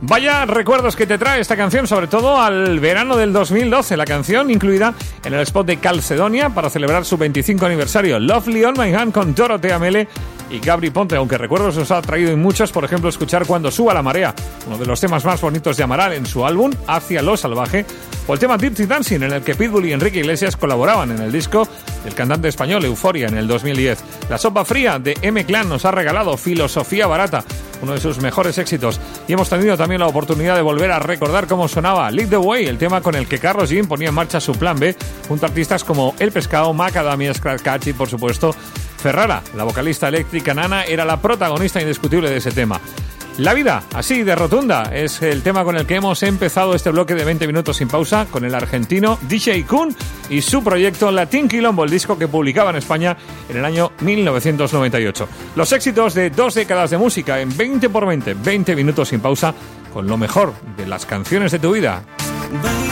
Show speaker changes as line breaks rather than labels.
Vaya recuerdos que te trae esta canción, sobre todo al verano del 2012. La canción incluida en el spot de Calcedonia para celebrar su 25 aniversario. Lovely on My Hand con Dorothea Mele y Gabri Ponte, aunque recuerdos nos ha traído en muchos, por ejemplo, escuchar Cuando suba la marea, uno de los temas más bonitos de Amaral en su álbum Hacia lo salvaje, o el tema Dirty Dancing, en el que Pitbull y Enrique Iglesias colaboraban en el disco del cantante español Euforia en el 2010. La sopa fría de M-Clan nos ha regalado Filosofía barata, uno de sus mejores éxitos, y hemos tenido también la oportunidad de volver a recordar cómo sonaba Lead the Way, el tema con el que Carlos Jean ponía en marcha su plan B junto a artistas como El Pescado, Macadamia, Scratch Catch y, por supuesto, Ferrara. La vocalista eléctrica Nana era la protagonista indiscutible de ese tema. La vida, así de rotunda, es el tema con el que hemos empezado este bloque de 20 minutos sin pausa con el argentino DJ Kun y su proyecto Latin Quilombo, el disco que publicaba en España en el año 1998. Los éxitos de 2 décadas de música en 20 por 20, 20 minutos sin pausa con lo mejor de las canciones de tu vida.